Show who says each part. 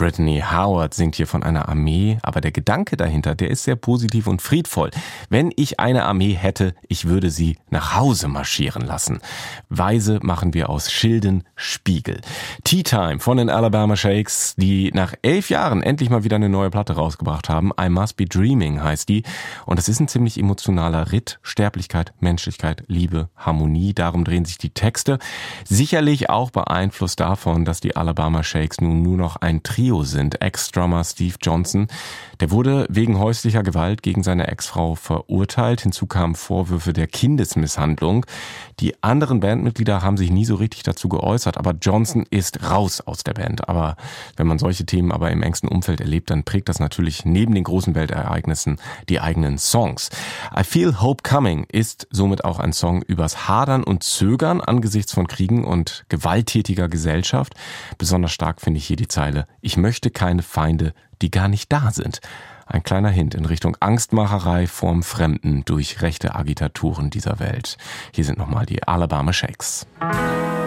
Speaker 1: Brittany Howard singt hier von einer Armee, aber der Gedanke dahinter, der ist sehr positiv und friedvoll. Wenn ich eine Armee hätte, ich würde sie nach Hause marschieren lassen. Weise machen wir aus Schilden Spiegel. Tea Time von den Alabama Shakes, die nach 11 Jahren endlich mal wieder eine neue Platte rausgebracht haben. I Must Be Dreaming heißt die. Und das ist ein ziemlich emotionaler Ritt. Sterblichkeit, Menschlichkeit, Liebe, Harmonie, darum drehen sich die Texte. Sicherlich auch beeinflusst davon, dass die Alabama Shakes nun nur noch ein Trio sind. Ex-Drummer Steve Johnson, der wurde wegen häuslicher Gewalt gegen seine Ex-Frau verurteilt. Hinzu kamen Vorwürfe der Kindesmisshandlung. Die anderen Bandmitglieder haben sich nie so richtig dazu geäußert, aber Johnson ist raus aus der Band. Aber wenn man solche Themen aber im engsten Umfeld erlebt, dann prägt das natürlich neben den großen Weltereignissen die eigenen Songs. I Feel Hope Coming ist somit auch ein Song übers Hadern und Zögern angesichts von Kriegen und gewalttätiger Gesellschaft. Besonders stark finde ich hier die Zeile: Ich möchte keine Feinde, die gar nicht da sind. Ein kleiner Hint in Richtung Angstmacherei vorm Fremden durch rechte Agitaturen dieser Welt. Hier sind nochmal die Alabama Shakes.